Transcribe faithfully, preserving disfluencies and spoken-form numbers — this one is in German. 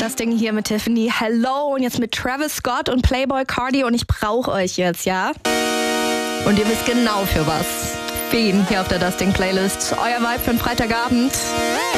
Das Ding hier mit Tiffany. Hello. Und jetzt mit Travis Scott und Playboi Carti. Und ich brauche euch jetzt, ja? Und ihr wisst genau für was. Für ihn hier auf der Das Ding Playlist. Euer Vibe für einen Freitagabend.